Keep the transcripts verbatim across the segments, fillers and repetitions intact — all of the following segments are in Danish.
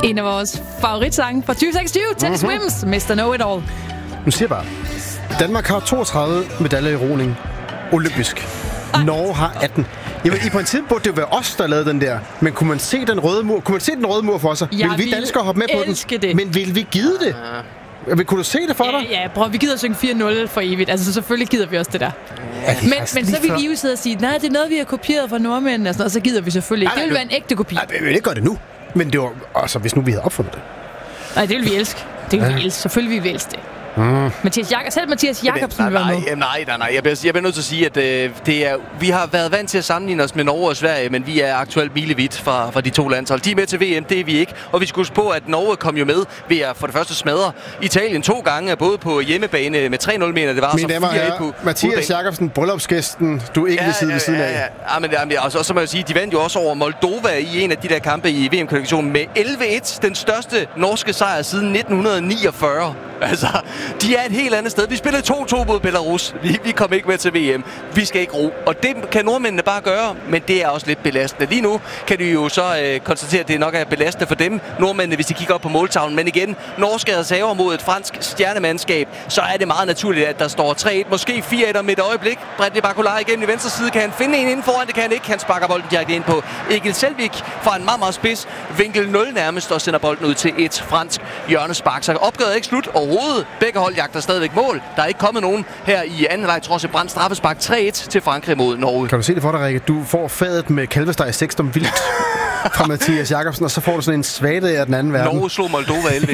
En af vores favoritsange fra tyve seksogtyve, Teddy Mm-hmm. Swims, mister Know-It-All. Nu siger jeg bare, Danmark har toogtredive medaljer i roning. Olympisk. Norge har atten. Jamen, i princippet burde det jo være os, der lavede den der. Men kunne man se den røde mur, kunne man se den røde mur for sig? Jeg vil vi danskere hoppe med på den? Det. Men vil vi give det? Ja. Kunne du se det for dig? Ja, ja bror, vi gider synge fire nul for evigt. Altså, selvfølgelig gider vi også det der. Ja, men men så vil I jo sidde og sige, nej, det er noget, vi har kopieret fra nordmændene, og, sådan, og så gider vi selvfølgelig ikke. Det vil være en ægte kopi. Nej, vi vil ikke gøre det nu. Men det var, altså, hvis nu vi havde opfundet det. Nej, det vil vi elske. Det vil ja. vi elske. Selvfølgelig vil vi elske det. Mm. Mathias Jak- selv Mathias Jakobsen vil være med. Nej, nej, nej, nej. Jeg bliver, jeg bliver nødt til at sige, at øh, det er, vi har været vant til at sammenligne os med Norge og Sverige, men vi er aktuelt milevidt fra, fra de to landshold. De er med til V M, det er vi ikke. Og vi skal huske på, at Norge kom jo med ved at for det første smadre Italien to gange, både på hjemmebane med tre nul, mener det var. Mine damer og herrer, Mathias Jakobsen, bryllupsgæsten, du er ikke ja, ved side ved siden ja, af. Ja, ja. Men, jamen, og, så, og så må jeg sige, de vandt jo også over Moldova i en af de der kampe i V M-kvalifikationen med elleve et. Den største norske sejr siden nitten niogfyrre. Altså, de er et helt andet sted. Vi spillede to to mod Belarus. Vi, vi kom ikke med til V M. Vi skal ikke ro. Og det kan nordmændene bare gøre, men det er også lidt belastende. Lige nu kan de jo så øh, konstatere, at det nok er belastende for dem, nordmændene, hvis de kigger op på måltavlen. Men igen, norske reserver mod et fransk stjernemandskab, så er det meget naturligt, at der står tre et, måske fire et om et øjeblik. Bradley Barcola igennem i venstre side. Kan han finde en inden foran? Det kan han ikke. Han sparker bolden direkte ind på Egil Selvik fra en meget, meget spids vinkel nul nærmest, og sender bolden ud til et fransk hjørnespark. Så opgøret er ikke slut overhovedet. Begge hold jagter stadigvæk mål. Der er ikke kommet nogen her i anden leg, trods et brændt straffespark tre et til Frankrig mod Norge. Kan du se det for dig, Rikke? Du får fadet med kalvesteg i sekstum vildt fra Mathias Jakobsen, og så får du sådan en svaghed af den anden verden. Norge slog Moldova elleve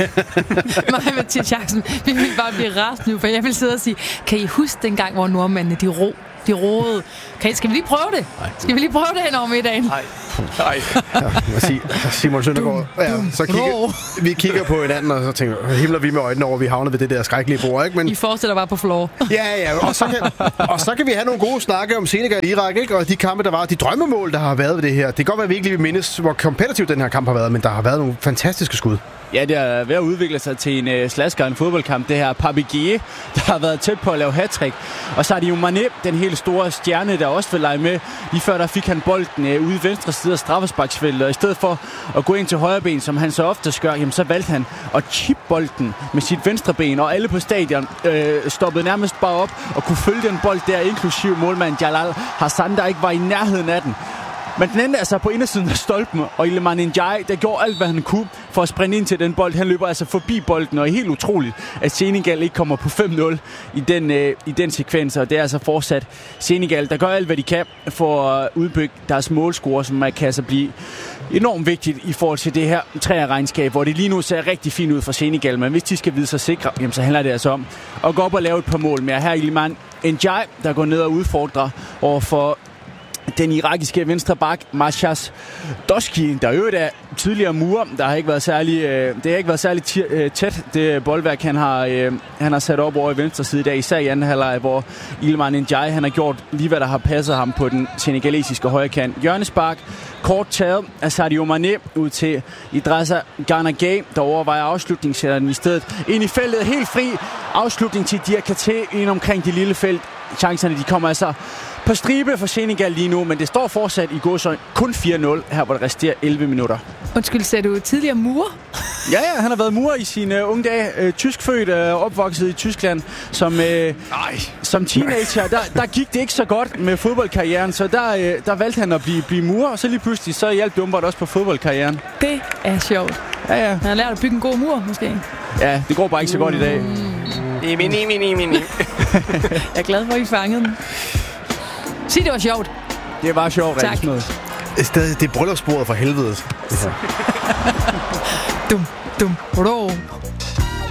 et. Mig, Mathias Jakobsen, vi vil bare blive rast nu, for jeg vil sidde og sige, kan I huske dengang, hvor nordmændene, de ro, de roede? Kan, skal vi lige prøve det? Skal vi lige prøve det hen over middagen? Nej. Nej. Ja, Simon Søndergaard. Ja, så kigger, vi kigger på hinanden, og så tænker himler vi med øjnene over, vi havner ved det der skrækkelige bord, ikke? Men I fortsætter bare på floor. Ja, ja, og så, kan, og så kan vi have nogle gode snakke om Senegal og Irak, ikke? Og de kampe, der var, de drømmemål, der har været ved det her. Det kan godt være, at vi ikke lige vil mindes, hvor kompetitiv den her kamp har været, men der har været nogle fantastiske skud. Ja, det er ved at udvikle sig til en uh, slasker, en fodboldkamp. Det her Pape Gueye, der har været tæt på at lave hattrick. Og så er det jo Mané, den helt store stjerne, der også vil lege med. Lige før der fik han bolden uh, ude i venstre side af straffesparksfeltet. Og i stedet for at gå ind til højre ben, som han så ofte gør, jamen, så valgte han at chip bolden med sit venstre ben. Og alle på stadion øh, stoppede nærmest bare op og kunne følge den bold der, inklusiv målmand Jalal Hassan, der ikke var i nærheden af den. Men den endte altså på indersiden af stolpen, og Iliman Ndiaye, der gjorde alt, hvad han kunne for at sprinte ind til den bold. Han løber altså forbi bolden, og er helt utroligt, at Senegal ikke kommer på fem nul i den, øh, i den sekvens. Og det er altså fortsat Senegal, der gør alt, hvad de kan for at udbygge deres målscore, som kan altså blive enormt vigtigt i forhold til det her træerregnskab, hvor det lige nu ser rigtig fint ud for Senegal. Men hvis de skal vide sig sikre, jamen, så handler det altså om at gå op og lave et par mål mere. Her er Iliman Ndiaye, der går ned og udfordrer over for den irakiske venstre bak, Mashas Doski, der jo er tidligere murer, der har ikke været særlig, øh, det har ikke været særlig t- øh, tæt, det boldværk, han har, øh, han har sat op over i venstre side der, især i anden halvleg, hvor Iliman Ndiaye, han har gjort lige, hvad der har passet ham på den senegalesiske højre kant. Hjørnespark, kort taget af Sadio Mané ud til Idrissa Gana Gueye, der overvejer afslutning, sætter den i stedet ind i feltet, helt fri afslutning til Diakate ind omkring det lille felt. Chancerne, de kommer altså på stribe for Senegal lige nu, men det står fortsat i gåsøjne kun fire nul, her hvor der resterer elleve minutter. Undskyld, sagde du tidligere murer? Ja, ja, han har været murer i sine uh, unge dage. Uh, tyskfødt, uh, opvokset i Tyskland. Som, uh, som teenager, der, der gik det ikke så godt med fodboldkarrieren, så der, uh, der valgte han at blive, blive murer, og så lige pludselig, så hjalp det umiddelbart også på fodboldkarrieren. Det er sjovt. Ja, ja. Han har lært at bygge en god mur, måske. Ja, det går bare ikke så godt i dag. I min, i min, i min. Jeg er glad for, at I fangede den. Sig, det var sjovt. Det var sjovt, tak. Stadig, det er bryllupsbordet for helvede. dum, dum, bro.